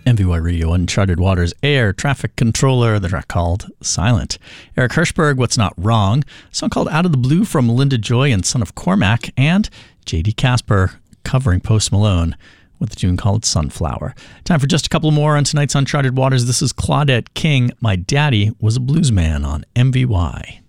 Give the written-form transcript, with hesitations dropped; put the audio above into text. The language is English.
MVY Radio, Uncharted Waters, Air Traffic Controller, the track called Silent. Eric Hirschberg, What's Not Wrong, a song called Out of the Blue from Linda Joy and Son of Cormac, and J.D. Casper covering Post Malone with the tune called Sunflower. Time for just a couple more on tonight's Uncharted Waters. This is Claudette King, My Daddy Was a Blues Man on MVY.